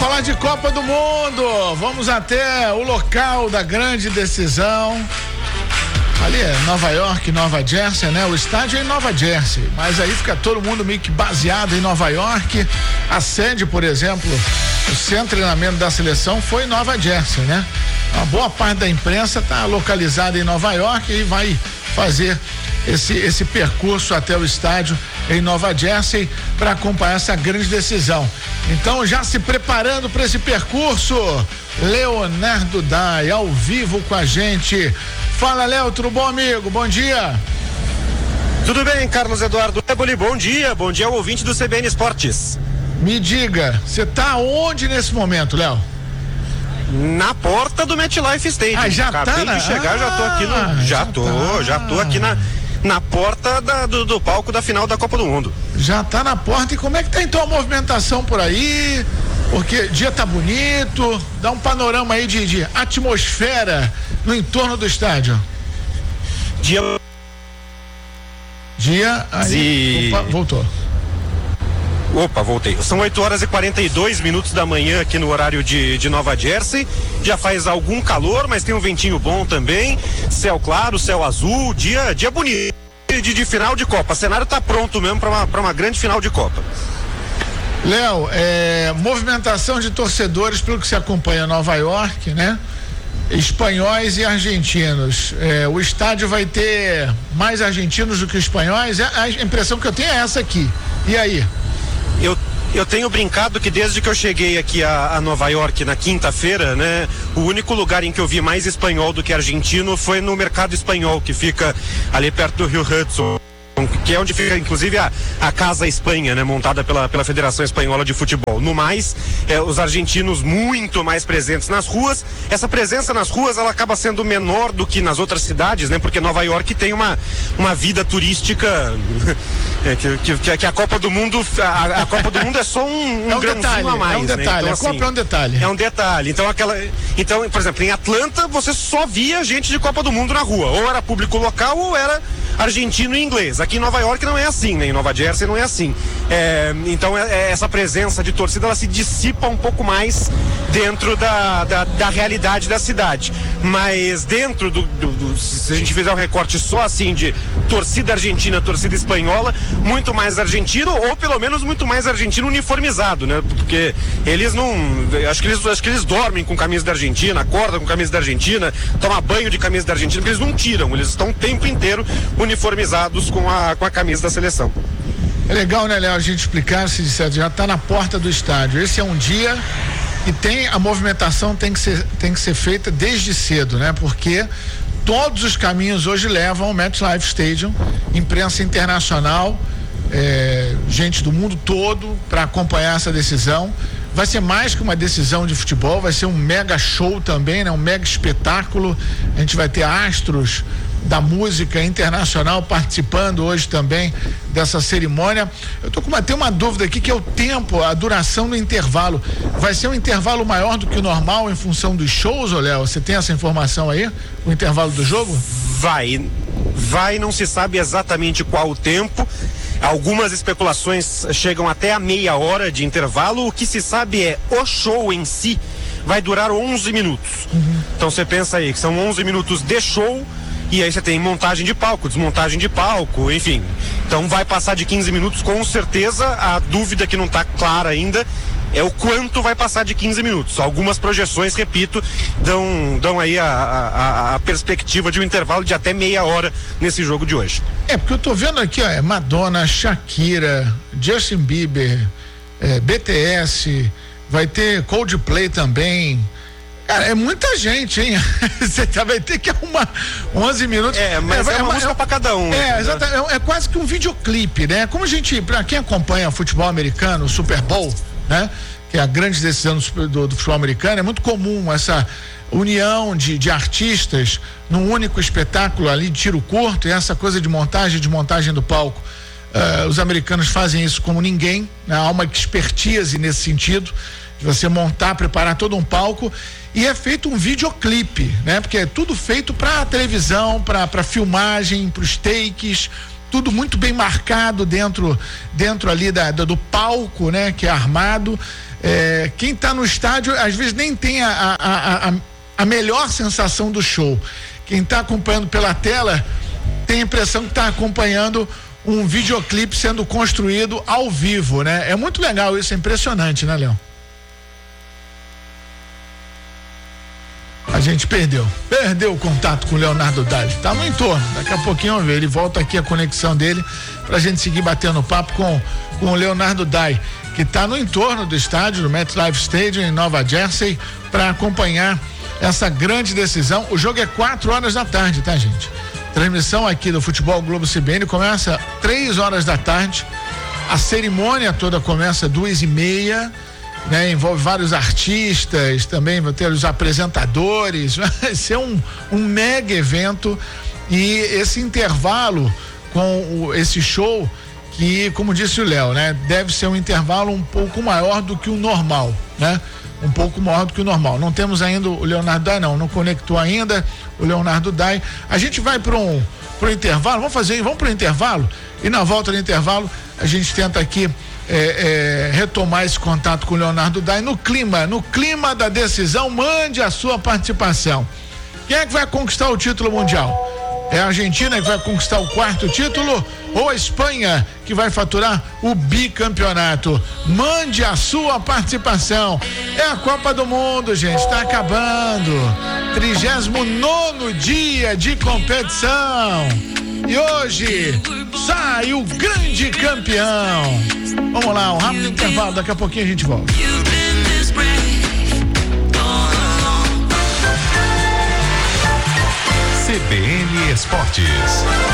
falar de Copa do Mundo. Vamos até o local da grande decisão. Ali é Nova York, Nova Jersey, né? O estádio é em Nova Jersey, mas aí fica todo mundo meio que baseado em Nova York. A sede, por exemplo, o centro de treinamento da seleção foi em Nova Jersey, né? Uma boa parte da imprensa está localizada em Nova York e vai fazer esse percurso até o estádio em Nova Jersey para acompanhar essa grande decisão. Então, já se preparando para esse percurso, Leonardo Dai, ao vivo com a gente. Fala, Léo, tudo bom, amigo? Bom dia. Tudo bem, Carlos Eduardo Éboli, bom dia ao ouvinte do CBN Esportes. Me diga, você tá onde nesse momento, Léo? Na porta do MetLife Stadium. Já Acabei tá? de chegar, já tô aqui no... Já tô aqui na porta do palco da final da Copa do Mundo. Já tá na porta. E como é que tá então a movimentação por aí? Porque dia tá bonito, dá um panorama aí de atmosfera no entorno do estádio. Dia aí, voltou. Opa, voltei. São 8h42 da manhã aqui no horário de Nova Jersey. Já faz algum calor, mas tem um ventinho bom também. Céu claro, céu azul, dia bonito de final de Copa. O cenário tá pronto mesmo para uma grande final de Copa. Léo, movimentação de torcedores, pelo que se acompanha em Nova York, né? Espanhóis e argentinos. O estádio vai ter mais argentinos do que espanhóis? A impressão que eu tenho é essa aqui. E aí? Eu tenho brincado que desde que eu cheguei aqui a Nova York na quinta-feira, né, o único lugar em que eu vi mais espanhol do que argentino foi no Mercado Espanhol, que fica ali perto do Rio Hudson, que é onde fica inclusive a Casa Espanha, né, montada pela Federação Espanhola de Futebol. No mais, os argentinos muito mais presentes nas ruas. Essa presença nas ruas, ela acaba sendo menor do que nas outras cidades, né, porque Nova York tem uma vida turística que a Copa do Mundo, a Copa do Mundo é só um grãozinho detalhe, a mais, é um detalhe, né? Então, a Copa é um detalhe. É um detalhe. Então, por exemplo, em Atlanta você só via gente de Copa do Mundo na rua, ou era público local ou era argentino e inglês. Aqui em Nova York não é assim, né? Em Nova Jersey não é assim. Então essa presença de torcida, ela se dissipa um pouco mais dentro da realidade da cidade. Mas dentro se a gente fizer um recorte só assim de torcida argentina, torcida espanhola, muito mais argentino, ou pelo menos muito mais argentino uniformizado, né? Porque eles não... Acho que eles dormem com camisa da Argentina, acordam com camisa da Argentina, tomam banho de camisa da Argentina, porque eles não tiram, eles estão o tempo inteiro uniformizados com a camisa da seleção. É legal, né, Léo, a gente explicar, se já está na porta do estádio. Esse é um dia e a movimentação tem que ser feita desde cedo, né? Porque todos os caminhos hoje levam ao MetLife Stadium, imprensa internacional, gente do mundo todo para acompanhar essa decisão. Vai ser mais que uma decisão de futebol, vai ser um mega show também, né? Um mega espetáculo. A gente vai ter astros da música internacional participando hoje também dessa cerimônia. Tem uma dúvida aqui, que é o tempo, a duração do intervalo. Vai ser um intervalo maior do que o normal em função dos shows, ô Léo? Você tem essa informação aí? O intervalo do jogo? Vai, não se sabe exatamente qual o tempo. Algumas especulações chegam até a meia hora de intervalo. O que se sabe é o show em si vai durar 11 minutos. Então você pensa aí que são 11 minutos de show, e aí você tem montagem de palco, desmontagem de palco, enfim. Então vai passar de 15 minutos com certeza. A dúvida que não está clara ainda é o quanto vai passar de 15 minutos. Algumas projeções, repito, dão aí a perspectiva de um intervalo de até meia hora nesse jogo de hoje. Porque eu tô vendo aqui, ó, Madonna, Shakira, Justin Bieber, BTS, vai ter Coldplay também. Cara, é muita gente, hein? Você vai ter que arrumar 11 minutos. Mas é uma música pra cada um. Exatamente. É quase que um videoclipe, né? Como pra quem acompanha futebol americano, o Super Bowl, né? Que é a grande decisão do futebol americano, é muito comum essa união de artistas num único espetáculo ali de tiro curto, e essa coisa de montagem do palco. Os americanos fazem isso como ninguém, né? Há uma expertise nesse sentido, de você preparar todo um palco, e é feito um videoclipe, né? Porque é tudo feito para televisão, para filmagem, para os takes, tudo muito bem marcado dentro ali do palco, né? Que é armado. quem está no estádio às vezes nem tem a melhor sensação do show. Quem está acompanhando pela tela tem a impressão que está acompanhando um videoclipe sendo construído ao vivo, né? É muito legal isso, é impressionante, né, Léo? A gente perdeu o contato com o Leonardo Dai. Tá no entorno, daqui a pouquinho vamos ver, ele volta aqui a conexão dele pra gente seguir batendo papo com o Leonardo Dai, que tá no entorno do estádio, do MetLife Stadium em Nova Jersey, para acompanhar essa grande decisão. O jogo é 4 horas da tarde, tá, gente? Transmissão aqui do Futebol Globo CBN começa 3 horas da tarde, a cerimônia toda começa 2:30, né? Envolve vários artistas, também vai ter os apresentadores, vai ser um mega evento, e esse intervalo com esse show, que, como disse o Léo, né? Deve ser um intervalo um pouco maior do que o normal, né? Um pouco maior do que o normal. Não temos ainda o Leonardo Dai, não conectou ainda o Leonardo Dai. A gente vai para um intervalo, vamos pro intervalo, e na volta do intervalo a gente tenta aqui retomar esse contato com o Leonardo Dai no clima da decisão. Mande a sua participação. Quem é que vai conquistar o título mundial? É a Argentina que vai conquistar o 4º título, ou a Espanha que vai faturar o bicampeonato? Mande a sua participação. É a Copa do Mundo, gente, está acabando. 39º dia de competição. E hoje sai o grande campeão. Vamos lá, um rápido intervalo, daqui a pouquinho a gente volta. CBN Esportes.